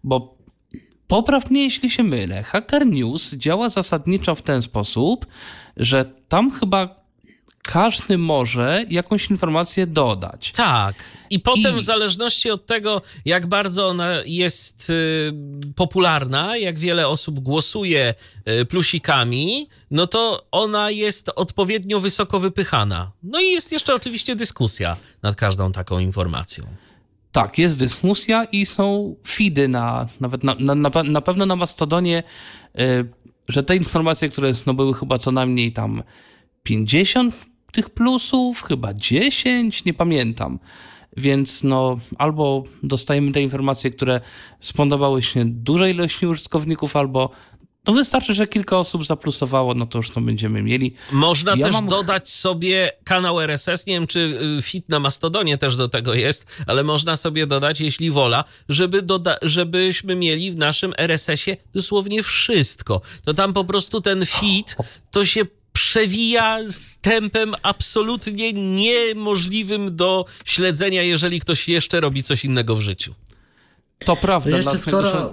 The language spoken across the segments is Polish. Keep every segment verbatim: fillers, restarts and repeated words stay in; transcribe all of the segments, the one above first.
bo popraw mnie, jeśli się mylę, Hacker News działa zasadniczo w ten sposób, że tam chyba każdy może jakąś informację dodać. Tak. I potem I... w zależności od tego, jak bardzo ona jest y, popularna, jak wiele osób głosuje y, plusikami, no to ona jest odpowiednio wysoko wypychana. No i jest jeszcze oczywiście dyskusja nad każdą taką informacją. Tak, jest dyskusja i są feedy na, nawet na, na, na, na pewno na Mastodonie, y, że te informacje, które no, były chyba co najmniej tam pięćdziesiąt tych plusów, chyba dziesięć, nie pamiętam. Więc no albo dostajemy te informacje, które spodobały się dużej ilości użytkowników, albo no wystarczy, że kilka osób zaplusowało, no to już to będziemy mieli. Można ja też mam... dodać sobie kanał R S S, nie wiem czy feed na Mastodonie też do tego jest, ale można sobie dodać, jeśli wola, żeby doda- żebyśmy mieli w naszym R S S ie dosłownie wszystko. To tam po prostu ten feed to się przewija z tempem absolutnie niemożliwym do śledzenia, jeżeli ktoś jeszcze robi coś innego w życiu. To prawda. To jeszcze skoro... że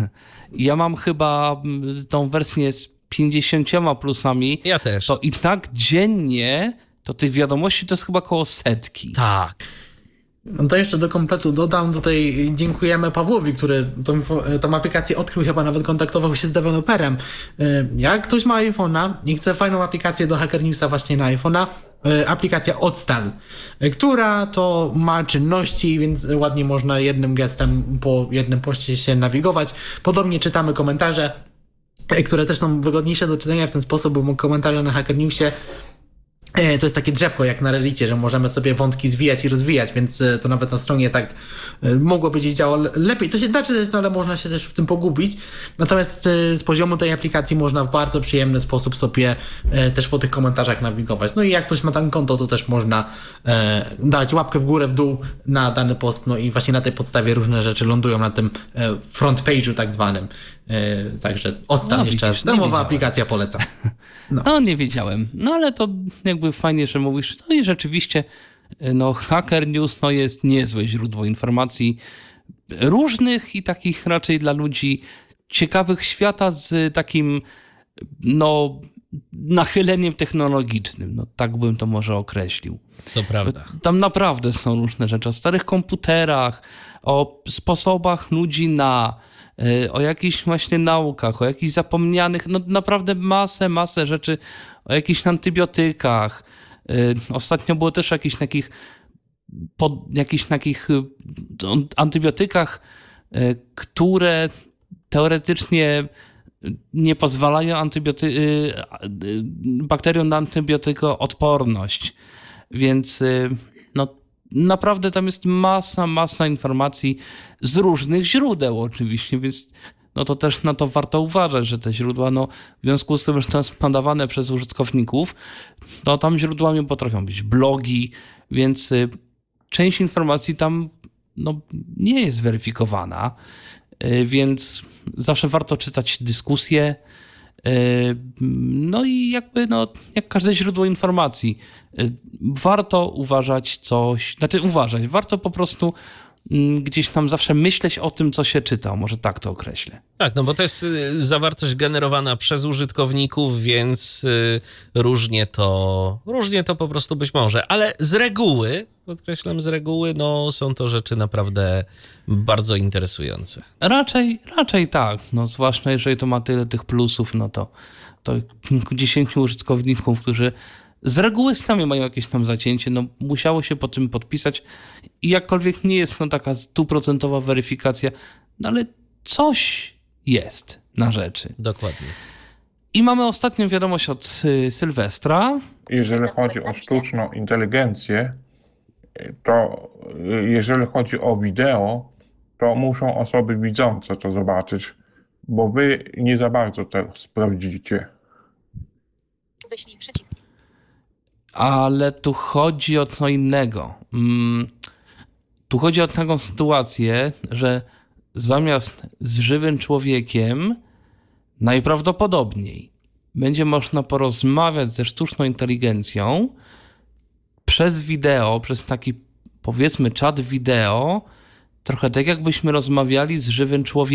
ja mam chyba tą wersję z pięćdziesięcioma plusami. Ja też. To i tak dziennie to tych wiadomości to jest chyba koło setki. Tak. No to jeszcze do kompletu dodam, tutaj dziękujemy Pawłowi, który tą, tą aplikację odkrył, chyba nawet kontaktował się z deweloperem. Jak ktoś ma iPhone'a i chce fajną aplikację do Hacker Newsa właśnie na iPhone'a, aplikacja Odstal, która to ma czynności, więc ładnie można jednym gestem po jednym poście się nawigować. Podobnie czytamy komentarze, które też są wygodniejsze do czytania w ten sposób, bo komentarze na Hacker Newsie to jest takie drzewko jak na Reddicie, że możemy sobie wątki zwijać i rozwijać, więc to nawet na stronie tak mogłoby gdzieś działo lepiej. To się da czytać, no ale można się też w tym pogubić. Natomiast z poziomu tej aplikacji można w bardzo przyjemny sposób sobie też po tych komentarzach nawigować. No i jak ktoś ma tam konto, to też można dać łapkę w górę, w dół na dany post, no i właśnie na tej podstawie różne rzeczy lądują na tym front page'u tak zwanym. Także Odstal no, jeszcze raz. Darmowa aplikacja, polecam. No. no nie wiedziałem. No ale to jakby fajnie, że mówisz. No i rzeczywiście no Hacker News no, jest niezłe źródło informacji różnych i takich raczej dla ludzi ciekawych świata z takim no nachyleniem technologicznym. No tak bym to może określił. To prawda. Tam naprawdę są różne rzeczy o starych komputerach, o sposobach ludzi na o jakichś właśnie naukach, o jakichś zapomnianych, no naprawdę masę, masę rzeczy, o jakichś antybiotykach. Ostatnio było też o jakichś takich, po, jakichś takich antybiotykach, które teoretycznie nie pozwalają antybioty- bakteriom na antybiotykoodporność. Więc no naprawdę tam jest masa, masa informacji z różnych źródeł oczywiście, więc no to też na to warto uważać, że te źródła, no w związku z tym, że to jest podawane przez użytkowników, to tam źródłami potrafią być blogi, więc y, część informacji tam no, nie jest weryfikowana, y, więc zawsze warto czytać dyskusje. No i jakby, no, jak każde źródło informacji, warto uważać coś, znaczy uważać, warto po prostu gdzieś tam zawsze myśleć o tym, co się czyta, może tak to określę. Tak, no bo to jest zawartość generowana przez użytkowników, więc różnie to, różnie to po prostu być może, ale z reguły, podkreślam z reguły, no są to rzeczy naprawdę bardzo interesujące. Raczej, raczej tak, no zwłaszcza jeżeli to ma tyle tych plusów, no to, to kilkudziesięciu użytkowników, którzy z reguły sami mają jakieś tam zacięcie, no musiało się po tym podpisać i jakkolwiek nie jest no taka stuprocentowa weryfikacja, no ale coś jest na rzeczy. Dokładnie. I mamy ostatnią wiadomość od y, Sylwestra. Jeżeli chodzi o sztuczną inteligencję, to jeżeli chodzi o wideo, to muszą osoby widzące to zobaczyć, bo wy nie za bardzo to sprawdzicie. Wyślij przycisk. Ale tu chodzi o co innego. Mm, tu chodzi o taką sytuację, że zamiast z żywym człowiekiem najprawdopodobniej będzie można porozmawiać ze sztuczną inteligencją przez wideo, przez taki powiedzmy czat wideo, trochę tak jakbyśmy rozmawiali z żywym człowiekiem.